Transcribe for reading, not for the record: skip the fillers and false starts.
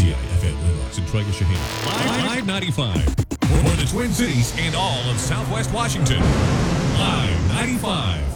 WTI FM Lima, Centralia, Shaheen. Live 95. For the Twin Cities and all of Southwest Washington. Live 95.